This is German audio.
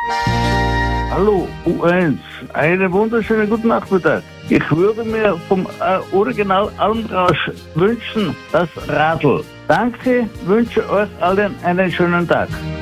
Hallo, U1. Einen wunderschönen guten Nachmittag. Ich würde mir vom Original Almrausch wünschen, das Radl. Danke, wünsche euch allen einen schönen Tag.